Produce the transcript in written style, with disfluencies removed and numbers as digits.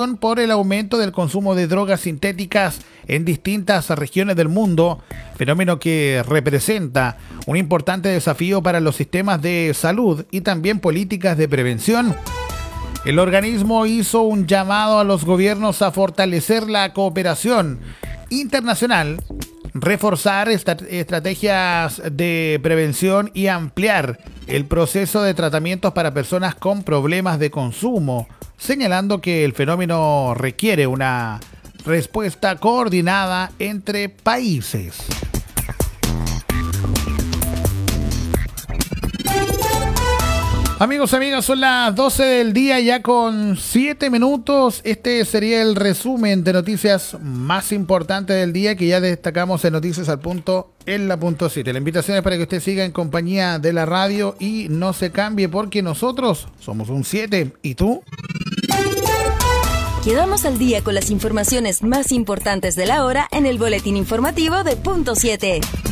preocupación por el aumento del consumo de drogas sintéticas en distintas regiones del mundo, fenómeno que representa un importante desafío para los sistemas de salud y también políticas de prevención. El organismo hizo un llamado a los gobiernos a fortalecer la cooperación internacional, reforzar estrategias de prevención y ampliar el proceso de tratamientos para personas con problemas de consumo, señalando que el fenómeno requiere una respuesta coordinada entre países. Amigos, amigas, son las 12 del día ya con 7 minutos. Este sería el resumen de noticias más importantes del día que ya destacamos en Noticias al Punto en la punto 7. La invitación es para que usted siga en compañía de la radio y no se cambie porque nosotros somos un 7. ¿Y tú? Quedamos al día con las informaciones más importantes de la hora en el boletín informativo de Punto 7.